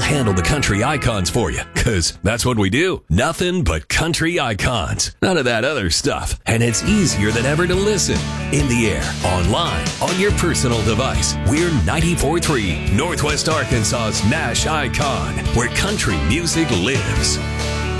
handle the country icons for you, because that's what we do. Nothing but country icons. None of that other stuff. And it's easier than ever to listen. In the air, online, on your personal device. We're 94.3 Northwest Arkansas's Nash Icon, where country music lives.